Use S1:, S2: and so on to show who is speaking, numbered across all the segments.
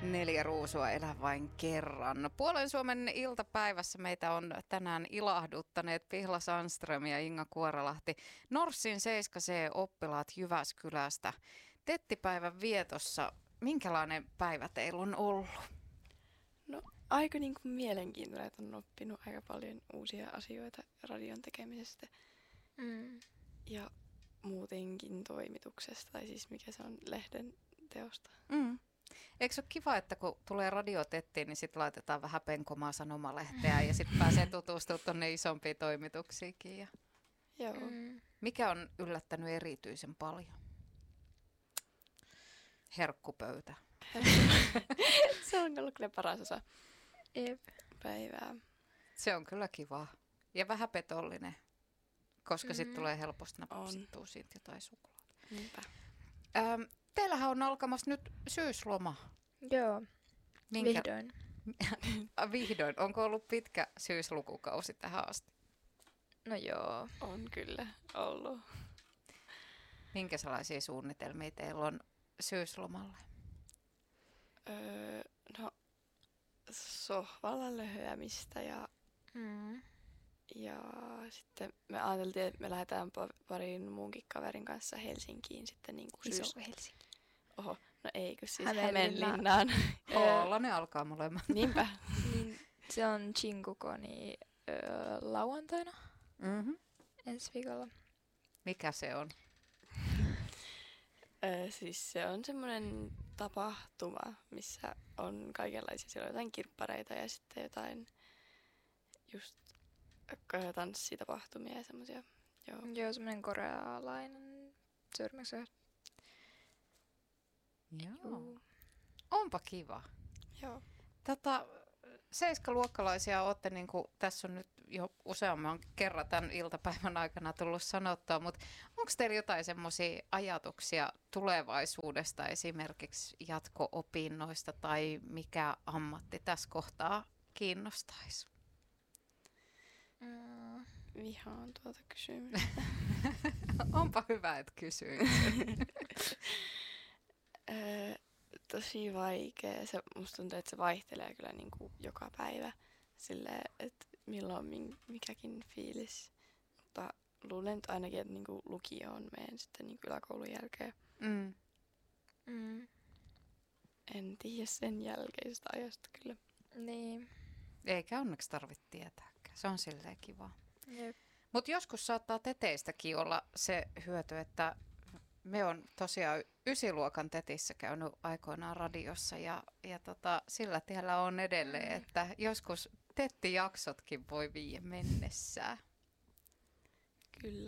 S1: 4 ruusua elä vain kerran. Puolen Suomen iltapäivässä meitä on tänään ilahduttaneet Pihla Sandström ja Inga Kuoralahti. Norssin 7C-oppilaat Jyväskylästä. Tettipäivän vietossa, minkälainen päivä teillä on ollut?
S2: No aika niin kuin mielenkiintoinen, että on oppinut aika paljon uusia asioita radion tekemisestä. Ja muutenkin toimituksesta, tai siis mikä se on lehden teosta.
S1: Eikö se ole kiva, että kun tulee radiotettiin, niin sitten laitetaan vähän penkomaa sanomalehteä ja sitten pääsee tutustumaan tuonne isompiin toimituksiinkin. Ja...
S2: Joo.
S1: Mikä on yllättänyt erityisen paljon? Herkkupöytä.
S2: Se on ollut kyllä paras osa päivää.
S1: Se on kyllä kiva. Ja vähän petollinen, koska sitten tulee helposti napsittua siitä jotain suklaata.
S2: Niinpä.
S1: Teillähän on alkamassa nyt syysloma.
S3: Joo, vihdoin.
S1: Vihdoin. Onko ollut pitkä syyslukukausi tähän asti?
S3: No joo.
S2: On kyllä ollut.
S1: Minkä sellaisia suunnitelmia teillä on syyslomalle?
S2: No sohvalla löhöämistä ja sitten me ajateltiin, että me lähdetään parin muunkin kaverin kanssa Helsinkiin sitten niin kuin
S3: Iso Helsinki.
S2: Oho, no eikö siis
S3: Hämeenlinnaan.
S1: Olla ne alkaa molemmat.
S2: Niinpä.
S3: Niin, se on Chinkukoni lauantaina ensi viikolla.
S1: Mikä se on?
S2: Siis se on semmoinen tapahtuma, missä on kaikenlaisia, siellä on jotain kirppareita ja sitten jotain just tanssitapahtumia ja semmoisia.
S3: Joo, semmoinen korealainen surmiksö.
S1: Joo. Onpa kiva.
S2: Joo.
S1: 7-luokkalaisia olette, niin kuin tässä on nyt jo useamman kerran tämän iltapäivän aikana tullut sanottua, mutta onko teillä jotain semmoisia ajatuksia tulevaisuudesta, esimerkiksi jatko-opinnoista tai mikä ammatti tässä kohtaa kiinnostaisi?
S2: Vihaan tuota kysymystä.
S1: Onpa hyvä, että kysyin.
S2: Tosi vaikea. Musta tuntuu, että se vaihtelee kyllä niin kuin joka päivä silleen, että milloin mikäkin fiilis. Mutta luulen että ainakin, että niin kuin lukioon menen sitten niin kuin yläkoulun jälkeen. En tiedä sen jälkeisestä ajasta kyllä.
S3: Niin.
S1: Eikä onneksi tarvitse tietääkään. Se on silleen kiva.
S3: Jep.
S1: Mutta joskus saattaa teteistäkin olla se hyöty, että me on tosiaan 9-luokan tetissä käynyt aikoinaan radiossa ja sillä tiellä on edelleen, että joskus tettijaksotkin voi viiä mennessään.
S2: Kyllä.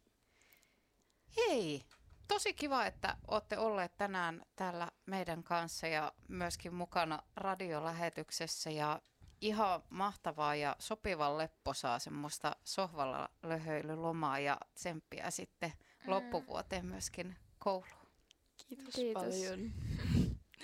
S1: Hei, tosi kiva, että olette olleet tänään täällä meidän kanssa ja myöskin mukana radiolähetyksessä ja ihan mahtavaa ja sopivan lepposaa semmoista sohvalla löhöilylomaa ja tsemppiä sitten loppuvuoteen myöskin kouluun.
S2: Kiitos
S3: Kiitos
S2: paljon.